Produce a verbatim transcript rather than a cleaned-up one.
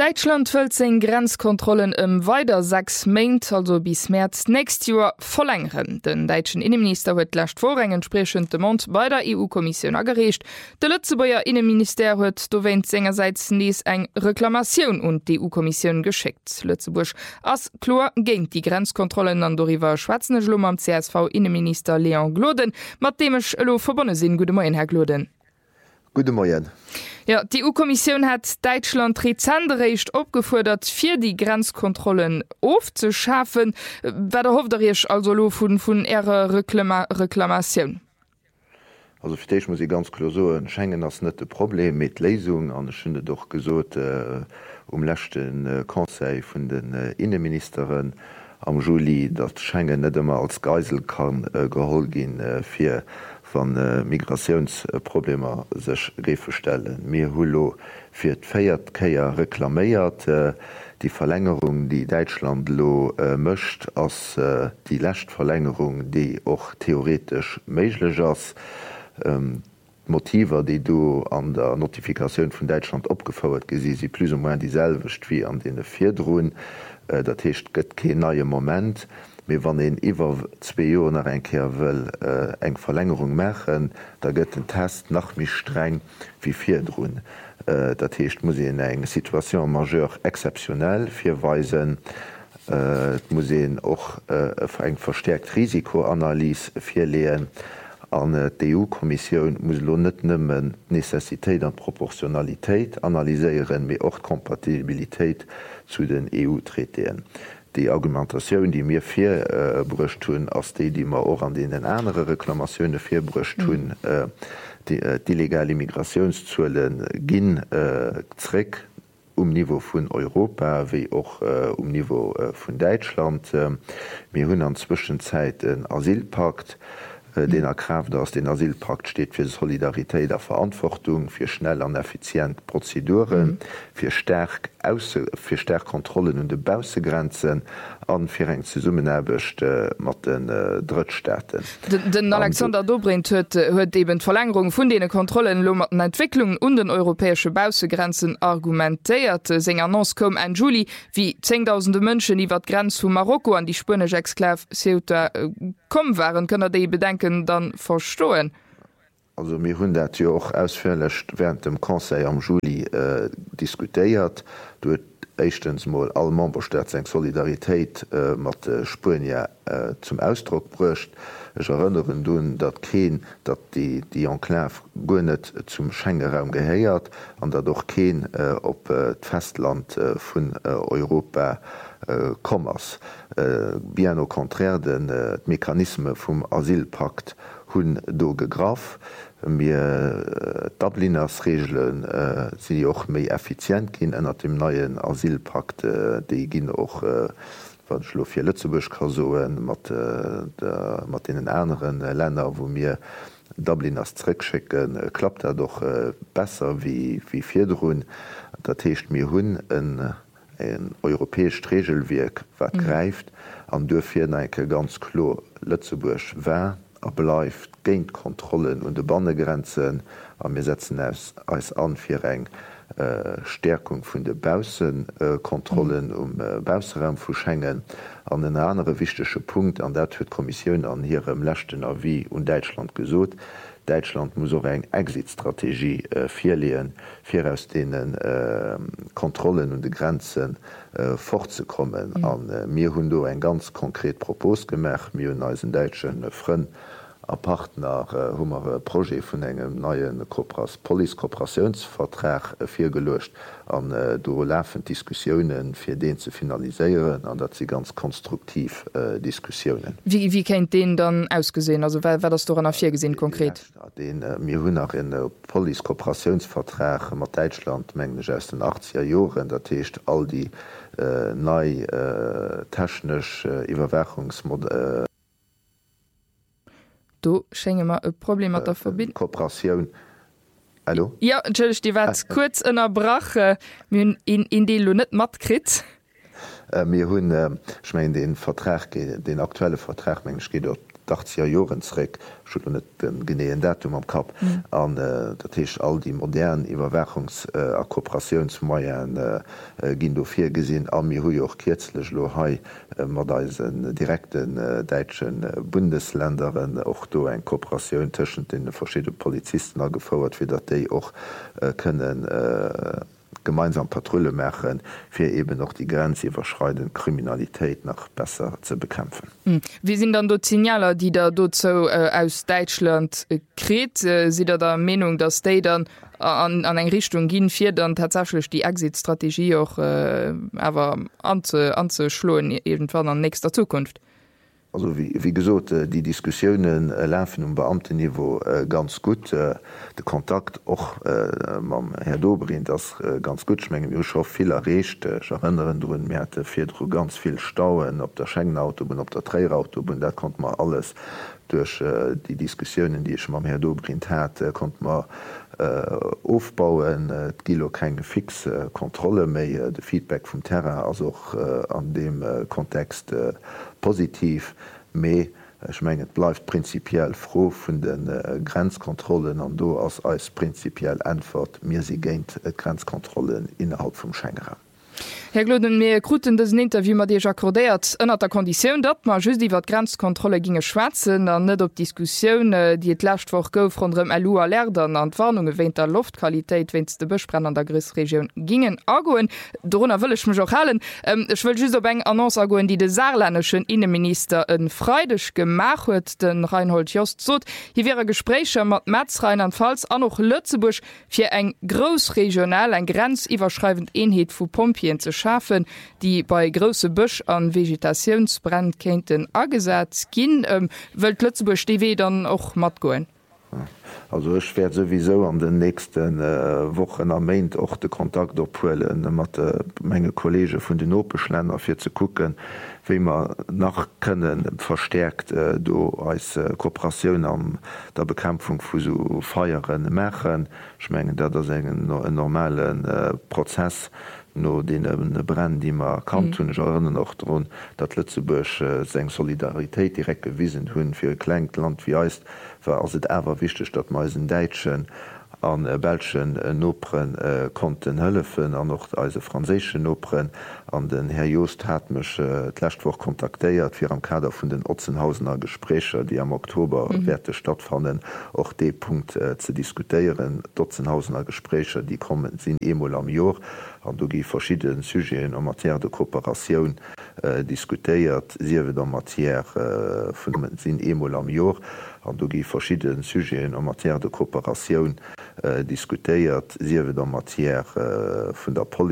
Deutschland will seine Grenzkontrollen im weiter sechs Monate, also bis März nächstes Jahr, verlängern. Den deutschen Innenminister hat letzte Woche entsprechend dem Mond bei der E U-Kommission angeregt. Der Lützeburger Innenminister hat dowent seinerseits nies eine Reklamation und die E U-Kommission geschickt. Lützeburg als klar gegen die Grenzkontrollen an darüber schwarzen Schlummer am C S V-Innenminister Leon Gloden, mit dem ich verbunden bin. Guten Morgen, Herr Gloden. Guten Morgen. Ja, die E U-Kommission hat Deutschland Rezenderecht aufgefordert, für die Grenzkontrollen aufzuschaffen. Was hofft ihr also von, von ihrer Reklama Reklamation? Also für dich muss ich ganz klar sagen, Schengen ist nicht das Problem mit Lesung. Und ich finde doch gesagt, äh, um letzten äh, Konseil von den äh, Innenministern am Juli, dass Schengen nicht immer als Geisel kann äh, geholt gehen äh, für van äh, Migrationsprobleme sech refestellen. Mir Hulo fir d feiert Käier reklaméiert äh, die Verlängerung, die Deutschland lo äh, mëcht ass äh, die Lächtverlängerung, die och theoretisch méiglech ass. Ähm, Motiver, die du an der Notifikation von Deutschland opgefordert gesi, sie plus oder dieselbecht wie an den Vierdroen. Äh, dat hecht gëtt ke neue Moment. Wir wann en iwwer zwei Joer nach enkeer will äh, eng Verlängerung machen, da gëtt den Test nach mich streng wie vier Drun. Äh, dat hecht muss in eng Situation majeur exceptionell firweisen, äh, muss och äh, eng verstärkt Risikoanalyse fir lehen. An äh, die E U-Kommission muss lo net nëmmen Necessitéit an Proportionalitéit analyseieren, mé och Kompatibilitéit zu den E U-Treteen. Die Argumentation, die mir vier äh, brucht tun, als die, die man auch an denen andere Reklamationen vier brucht tun, mhm. äh, die, äh, die illegale Migrationszuelen gehen äh, zurück um Niveau von Europa, wie auch äh, um Niveau äh, von Deutschland. Äh, wir haben in der Zwischenzeit einen Asylpakt, äh, mhm. den er Kraft aus den Asylpakt steht für Solidarität der Verantwortung, für schnell und effizient Prozeduren, mhm. für stark fir sterk Kontrollen und de Bausegrenzen an fir eng ze summen erbecht äh, mat den äh, Drittstaaten. Den, den Alexander Dobrindt huet huet eben Verlängerung vun de Kontrollen lo mat den Entwicklung und den europäesche Bausegrenzen argumentéiert. Seng Annonce kom en Juli wie zehntausende Mënschen iwwer d Grenz vu Marokko an die Spanisch Exklave Ceuta äh, kom waren, kënner déi bedenken dann verstoen. Also mir hunn dat jo och ausfällecht während dem Konseil am Juli äh, diskutéiert, doet echtens mal all Memberstaat eng Solidaritéit äh, mat äh, Spanier äh, zum Ausdruck brucht. Ech erinnern dun, dat Keen, dat die, die Enklave gonet zum Schengen-Raum gehéiert, an dat doch Keen äh, op äh, d Festland äh, vun äh, Europa äh, kommers. Äh, bien au contraire den äh, Mechanisme vum Asylpakt hunn do gegraf. mir äh, Dublinersregeln äh, sind auch méi effizient gin ënner dem neuen Asylpakt, äh, déi ginn och äh, fir Lützeburg kasoen mat äh, mat den anderen äh, Länder, wo mir Dubliners zurückschicken, äh, klappt er doch äh, besser wie wie vierdroen. Dat hecht mir hunn en en europäesch Regelwerk wat mhm. greift an dofir enke ganz klo Lützeburg wär abläuft géint Kontrollen und de Bandegrenzen an mir setzen es als anfir eng äh, Stärkung vun de Bausenkontrollen äh, um äh, Bauseraum vu Schengen an den andere wichtigsche Punkt an dat huet Kommission an hirem lächten A wie und Deutschland gesot. Deutschland muss auch eng Exitstrategie äh, firlehen, fir aus denen äh, Kontrollen und de Grenzen äh, fortzukommen. Mhm. An äh, mir hunn do eng ganz konkret Propos gemacht, mir hun als Deutschen äh, Fën a Partner hummer äh, Pro vun engem neuen Police-Kooperationsvertrag äh, fir gelöscht an äh, do läfen Diskussionen fir den zu finaliseieren, an dat sie ganz konstruktiv äh, Diskussionen. Wie, wie kennt den dann ausgesehen? Also wer das doch an vier gesehen konkret? Den mir hunn nach en äh, Police-Kooperationsvertrag mat Deutschland mengg aus den achtziger Joren, dat techt all die äh, nei äh, technisch äh, Iwerwachungsmodell. Äh, Du schenke mal ein Problem mit der Verbindung. Kooperation. Hallo? Ja, natürlich, die war jetzt kurz in der Brache, in, in die du nicht mitkriegst. Wir haben, ich meine, den Vertrag, den aktuellen Vertrag, geht dort achtzig Jorenreck net den geneen Datum am Kap an äh, dat hiech all die modernen Iwerwerchungs äh, a Kooperationsmeien äh, ginn do fir gesinn a mir hui och kirzlech lo hai äh, mat daisen direkten äh, deitschen äh, Bundesländeren och do eng Kooperationun tschen den verschiedene Polizisten a gefauerert, fir dat déi och äh, kënnen äh, gemeinsam Patrouille machen, fir eben noch die grenziwwerschreitende Kriminalität noch besser zu bekämpfen. Wie sind dann dort Signaler, die da dort so äh, aus Deutschland äh, kriegt? Äh, Sie da der Meinung, dass die dann an, an eng Richtung gehen, fir dann tatsächlich die Exit-Strategie auch äh, aber anzu, anzuschloen irgendwann an nächster Zukunft? Also wie, wie gesot die Diskussionen äh, läfen um Beamtenniveau äh, ganz gut äh, de Kontakt och äh, mam Herr Dobrin das äh, ganz gut schmengen Jo schon viel errecht erinnern run Mäte fir ganz viel Stauen op der Schengenautobahn, op der Treierautobahn, da kommt man alles durch äh, die Diskussionen, die ich mam Herr Dobrin hat, äh, kommt man äh, aufbauen äh, Gilo keine fixe Kontrolle méi äh, de Feedback vom Terra also auch äh, an dem äh, Kontext äh, positiv méi schmenget bleifft prinzipiell froh vun den äh, Grenzkontrollen an do ass als prinzipiell Antwort mir sie géint äh, Grenzkontrollen innerhalb vum Schengen. Herr Gloden mé kruten des Interview mat Dich akkordéiert ënner der Konditionun, dat man just iwwer Grenzkontrolle ginge schwatzen, an net op Diskussionioun, die et Lächtwoch gouf run dem L U Lärden an Warnung wéint der Luftqualitéit wennns de Bëchbrenn an der Grisregion gingen agoen. Drnner wëlech mech och halen. Ech wëll just op eng Annonce agoen, die de saarländischen Innenminister en freidech gemach huet, den Reinhold Jost zot. Hi wäre Gespräche mat Metzrein an Pfalz an noch Lützebusch fir eng grosregional eng grenziwwerschreibend Eenheet vu Pompien ze schaffen, die bei grosse Bëch an Vegetationsbrandkenten agesat ginn, ähm, wëlt Lützeburg D W dann och mat goen. Also ich werde sowieso an den nächsten äh, Wochen am Main auch den Kontakt oppuelen mat äh, Menge Kollege vun den Opeschländer fir zu gucken, wie man nach können verstärkt äh, do als äh, Kooperation an der Bekämpfung vu so feieren Mächen schmengen dat das engen no en normalen äh, Prozess no den äh, Brand, die man kann hun mhm. noch run, dat Lützeburg äh, seg Solidarität direkt gewiesen hunn fir klenkt Land wie eist, ass et ewer wichte dat meisen Deitschen an äh, Belschen äh, Nopren äh, konnten hëllefen, an noch als franzéschen Nopren an den Herr Jost hat mech äh, d'lächtwoch kontaktéiert fir am Kader vun den Otzenhausener Gesprächer, die am Oktober mhm. Werte stattfannen, och de Punkt äh, ze diskutéieren. Dotzenhausener Gesprächer, die kommen sinn emol am Jor, an du gi verschieden Sygéen om Matière de Kooperationun äh, diskutéiert, siewe der Matière äh, vun sinn emol am Jor, an du gi verschieden Sygéen om Matière de Kooperationun äh, diskutéiert, siewe der Matière äh, vun der Politik